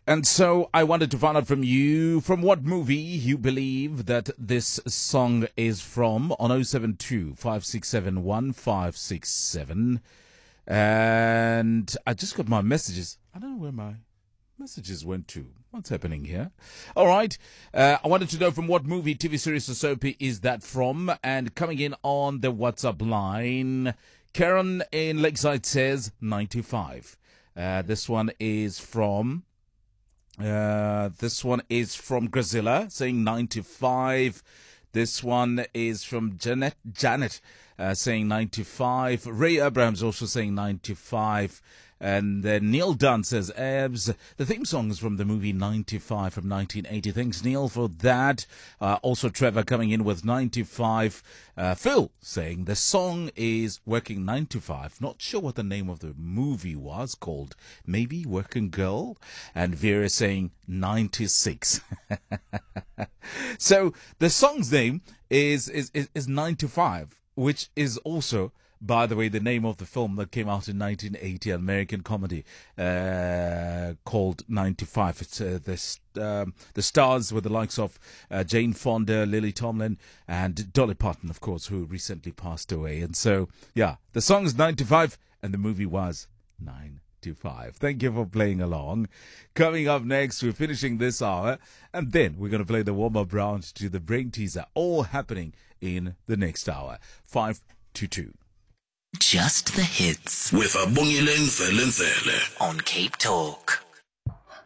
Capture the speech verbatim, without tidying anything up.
And so I wanted to find out from you from what movie you believe that this song is from on oh seven two, five six seven, one five six seven. And I just got my messages. I don't know where my messages went to. What's happening here? All right. Uh, I wanted to know from what movie, T V series, or soap is that from? And coming in on the WhatsApp line, Karen in Lakeside says ninety-five. Uh, this one is from... Uh, this one is from Grazilla saying ninety-five. This one is from Janet Janet uh, saying ninety-five. Ray Abrams also saying ninety-five. And then Neil Dunn says, Ebs, the theme song is from the movie ninety-five from nineteen eighty. Thanks, Neil, for that. Uh, also, Trevor coming in with ninety-five. Uh, Phil saying the song is Working nine to five. Not sure what the name of the movie was called. Maybe Working Girl. And Vera saying ninety-six. So the song's name is, is, is, is nine to five, which is also, by the way, the name of the film that came out in nineteen eighty, an American comedy uh, called ninety-five. It's uh, the, um, the stars were the likes of uh, Jane Fonda, Lily Tomlin, and Dolly Parton, of course, who recently passed away. And so, yeah, the song is ninety-five, and the movie was nine to five. Thank you for playing along. Coming up next, we're finishing this hour, and then we're going to play the warm-up round to the brain teaser, all happening in the next hour. Five to two. Just the hits with Abongile Mfele Mfele on Cape Talk.